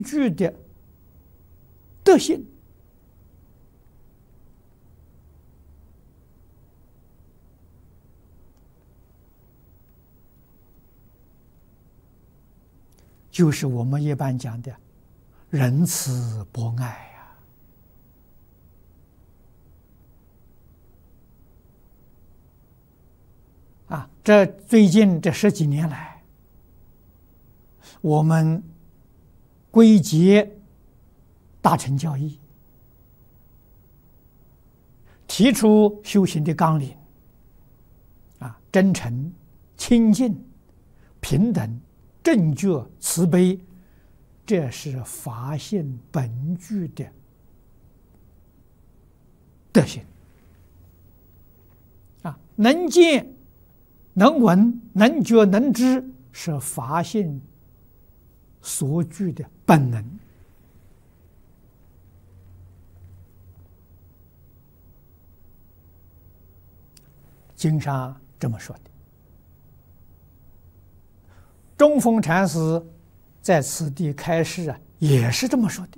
具的德性，就是我们一般讲的仁慈博爱呀。这最近这10几年来，我们归结大乘教义，提出修行的纲领，真诚、清净、平等、正觉、慈悲，这是法性本具的德行能见、能闻、能觉、能知，是法性所具的本能。经上这么说的。中峰禅师在此地开示也是这么说的。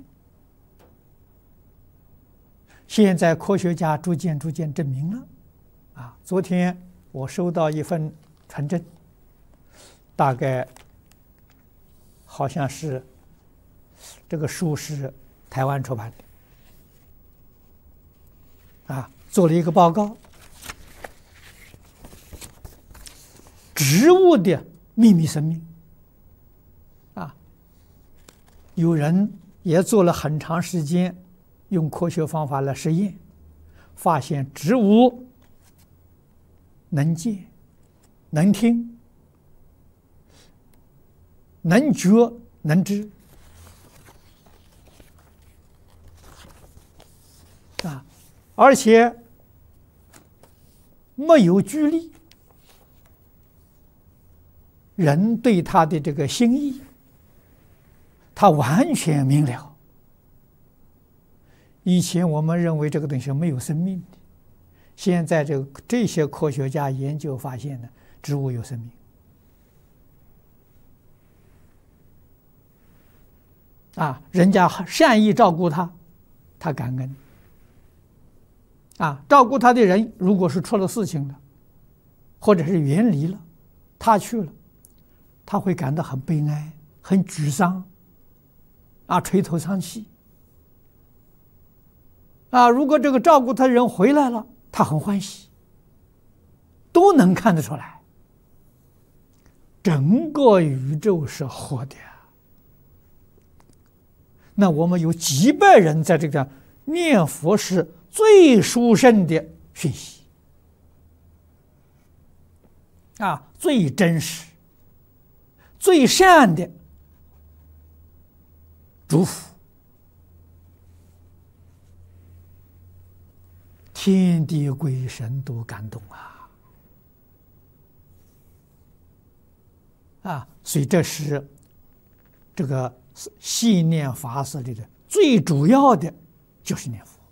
现在科学家逐渐证明了。昨天我收到一份传真，大概好像是这个书是台湾出版的，做了一个报告，植物的秘密生命。有人也做了很长时间，用科学方法来实验，发现植物能见、能听、能觉、能知，而且没有距离，人对他的这个心意，他完全明了。以前我们认为这个东西没有生命的，现在这些科学家研究发现呢，植物有生命。人家善意照顾他，他感恩。照顾他的人如果是出了事情了，或者是远离了，他去了，他会感到很悲哀、很沮丧。垂头丧气。如果这个照顾他的人回来了，他很欢喜，都能看得出来。整个宇宙是活的。那我们有几百人在这个念佛是最殊胜的讯息，最真实、最善的祝福，天地鬼神都感动所以这是这个信念法师里的最主要的就是念佛。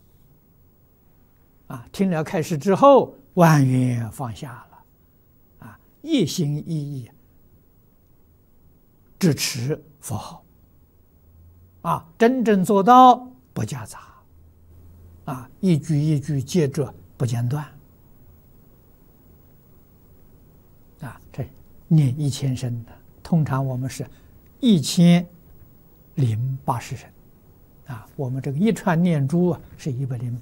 听了开示之后，万缘放下了，一心一意支持佛号，真正做到不夹杂，一句一句接着不间断，这念1000声的，通常我们是1080声，我们这个一串念珠是108，10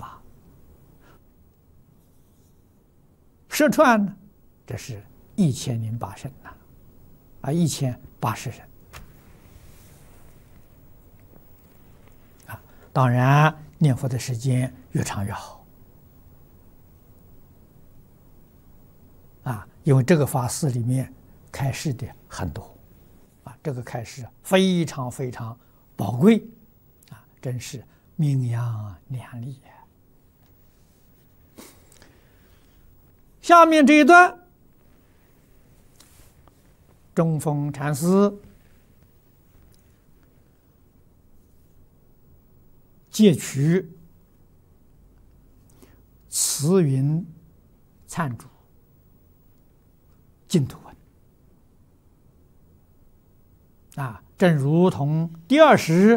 串呢，这是1008声1080声。当然，念佛的时间越长越好，因为这个法师里面开示的很多，这个开示非常宝贵，真是名扬两利。下面这一段，中峰禅师借取慈云忏主净土文正如同第20日